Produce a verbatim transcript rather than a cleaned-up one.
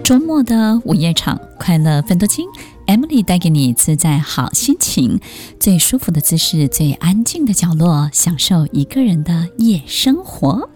周末的午夜场，快乐分多金 Emily 带给你自在好心情，最舒服的姿势，最安静的角落，享受一个人的夜生活。